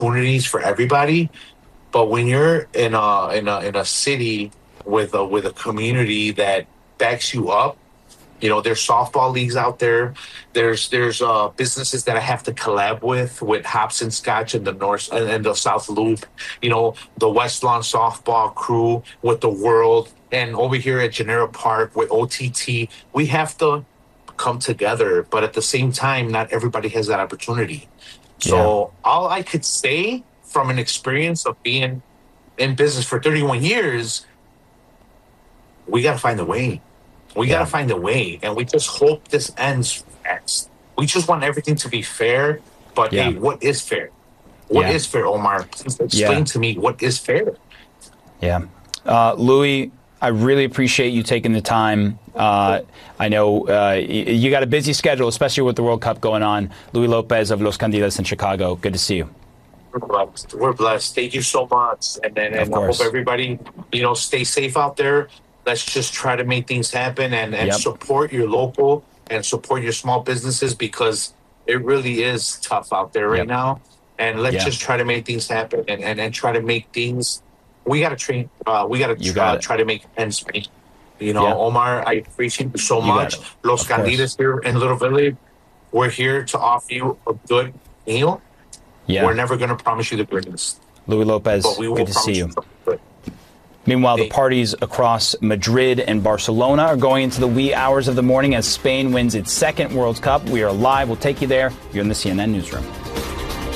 opportunities for everybody. But when you're in a city with a community that backs you up, there's softball leagues out there. There's businesses that I have to collab with Hops and Scotch in the North and the South Loop. The West Lawn softball crew with the World, and over here at Genera Park with OTT. We have to come together, but at the same time, not everybody has that opportunity. Yeah. So all I could say from an experience of being in business for 31 years, we got to find a way. We got to find a way, and we just hope this ends fast. We just want everything to be fair, but hey, what is fair? What is fair, Omar? Please explain to me what is fair. Yeah. Louis, I really appreciate you taking the time. I know you got a busy schedule, especially with the World Cup going on. Louis Lopez of Los Candiles in Chicago. Good to see you. We're blessed. Thank you so much. And I hope everybody, stay safe out there. Let's just try to make things happen and support your local and support your small businesses, because it really is tough out there right now. And let's just try to make things happen and try to make things. We got to train. We got to try to make ends meet. Omar, I appreciate you so much. Los Candiles here in Little Village, we're here to offer you a good meal. Yeah. We're never going to promise you the greatest. Louis Lopez, good to see you. Meanwhile, the parties across Madrid and Barcelona are going into the wee hours of the morning as Spain wins its second World Cup. We are live. We'll take you there. You're in the CNN Newsroom.